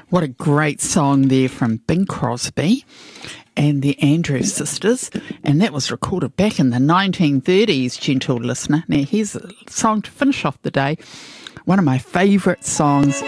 What a great song there from Bing Crosby and the Andrews Sisters. And that was recorded back in the 1930s, gentle listener. Now, here's a song to finish off the day. One of my favourite songs